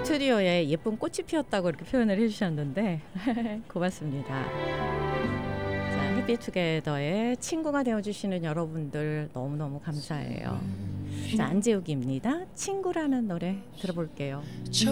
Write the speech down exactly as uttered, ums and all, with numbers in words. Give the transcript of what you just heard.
스튜디오에 예쁜 꽃이 피었다고 이렇게 표현을 해주셨는데 고맙습니다. 자, 해피투게더의 친구가 되어주시는 여러분들 너무너무 감사해요. 자, 안재욱입니다. 친구라는 노래 들어볼게요.